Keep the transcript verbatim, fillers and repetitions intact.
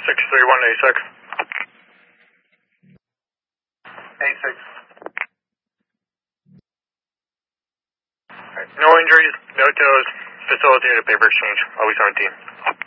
six three one A six. A six. No injuries, no tows, facilitated paper exchange, always seventeen.